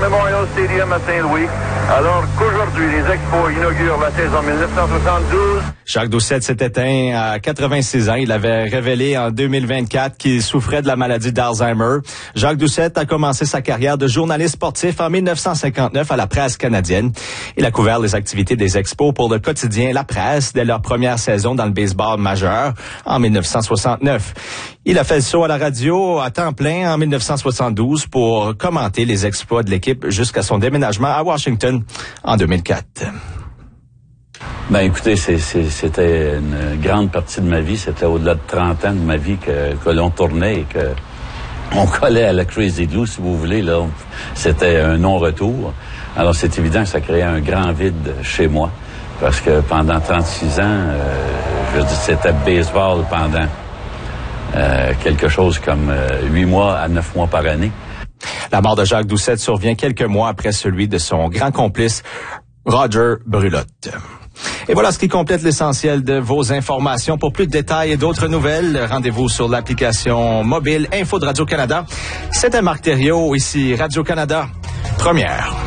Memorial Stadium à Saint-Louis, alors qu'aujourd'hui, les Expos inaugurent la saison 1972. Jacques Doucette s'est éteint à 86 ans. Il avait révélé en 2024 qu'il souffrait de la maladie d'Alzheimer. Jacques Doucette a commencé sa carrière de journaliste sportif en 1959 à la Presse canadienne. Il a couvert les activités des Expos pour le quotidien La Presse dès leur première saison dans le baseball majeur en 1969. Il a fait le saut à la radio à temps plein en 1972 pour commenter les exploits de l'équipe jusqu'à son déménagement à Washington en 2004. Ben écoutez, c'était une grande partie de ma vie. C'était au-delà de 30 ans de ma vie que l'on tournait et que on collait à la Crazy Glue, si vous voulez. Là, c'était un non-retour. Alors c'est évident que ça créait un grand vide chez moi. Parce que pendant 36 ans, je veux dire, c'était baseball pendant quelque chose comme 8 mois à 9 mois par année. La mort de Jacques Doucette survient quelques mois après celui de son grand complice, Roger Brulotte. Et voilà ce qui complète l'essentiel de vos informations. Pour plus de détails et d'autres nouvelles, rendez-vous sur l'application mobile Info de Radio-Canada. C'était Marc Thériault, ici Radio-Canada, première.